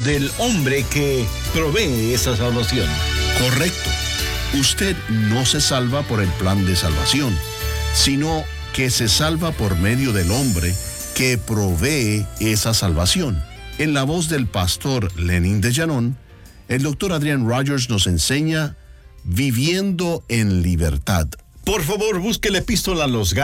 del hombre que provee esa salvación. Correcto. Usted no se salva por el plan de salvación, sino que se salva por medio del hombre que provee esa salvación. En la voz del pastor Lenin de Llanón, el doctor Adrian Rogers nos enseña Viviendo en Libertad. Por favor, busque la epístola a los